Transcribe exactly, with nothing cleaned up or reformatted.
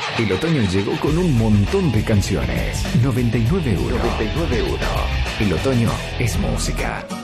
El otoño llegó con un montón de canciones. noventa y nueve uno. noventa y nueve uno. El otoño es música.